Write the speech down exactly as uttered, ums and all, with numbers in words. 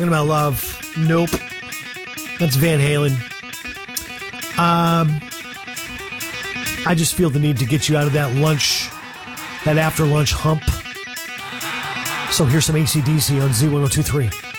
About love. Nope. That's Van Halen. Um, I just feel the need to get you out of that lunch, that after lunch hump. So here's some A C D C on Z one oh two three.